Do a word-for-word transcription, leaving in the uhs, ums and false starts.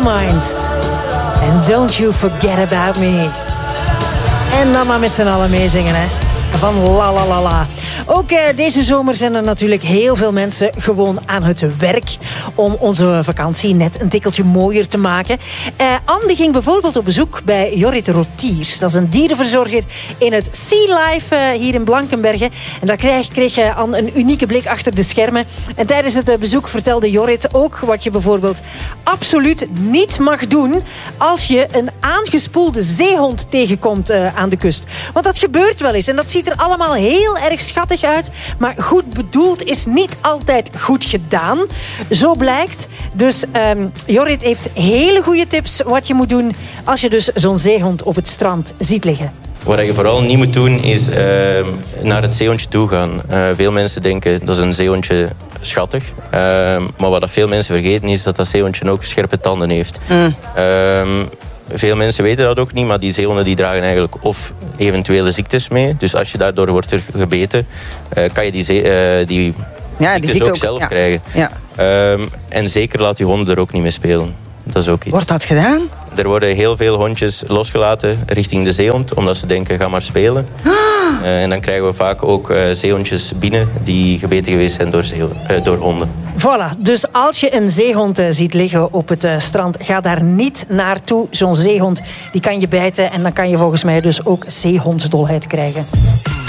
Criminal Minds. And Don't You Forget About Me. En dan maar met z'n allen meezingen, hè. Van La La La La. Ook eh, deze zomer zijn er natuurlijk heel veel mensen gewoon aan het werk om onze vakantie net een tikkeltje mooier te maken. Eh, Anne ging bijvoorbeeld op bezoek bij Jorrit Rotiers. Dat is een dierenverzorger in het Sea Life eh, hier in Blankenberge. En daar kreeg, kreeg eh, Anne een unieke blik achter de schermen. En tijdens het eh, bezoek vertelde Jorrit ook wat je bijvoorbeeld absoluut niet mag doen als je een aangespoelde zeehond tegenkomt eh, aan de kust. Want dat gebeurt wel eens en dat ziet er allemaal heel erg schattig uit, maar goed bedoeld is niet altijd goed gedaan. Zo blijkt. Dus um, Jorrit heeft hele goede tips wat je moet doen als je dus zo'n zeehond op het strand ziet liggen. Wat je vooral niet moet doen is uh, naar het zeehondje toe gaan. Uh, veel mensen denken dat is een zeehondje schattig. Uh, maar wat veel mensen vergeten is dat dat zeehondje ook scherpe tanden heeft. Mm. Uh, Veel mensen weten dat ook niet, maar die zeehonden die dragen eigenlijk of eventuele ziektes mee. Dus als je daardoor wordt gebeten, uh, kan je die, zee, uh, die ja, ziektes die ook, ook zelf ja. krijgen. Ja. Um, en zeker laat die honden er ook niet mee spelen. Dat is ook iets. Wordt dat gedaan? Er worden heel veel hondjes losgelaten richting de zeehond, omdat ze denken, ga maar spelen. Ah. Uh, en dan krijgen we vaak ook uh, zeehondjes binnen die gebeten geweest zijn door, zee, uh, door honden. Voilà, dus als je een zeehond uh, ziet liggen op het uh, strand, ga daar niet naartoe. Zo'n zeehond die kan je bijten en dan kan je volgens mij dus ook zeehondsdolheid krijgen.